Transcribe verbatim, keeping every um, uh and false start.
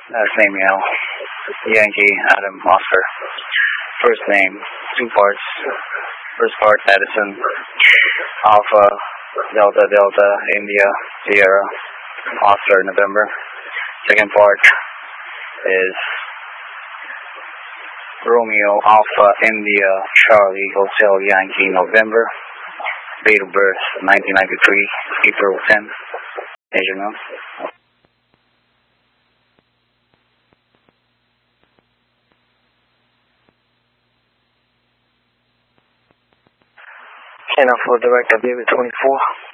Last name L. Yankee Adam Oscar. First name, two parts. First part, Edison. Alpha, Delta, Delta, India, Sierra, Oscar, November. Second part is Romeo, Alpha, India, Charlie, Hotel, Yankee, November. Date of birth, nineteen ninety-three, April tenth. Asian male. Channel for Director Baby twenty-four.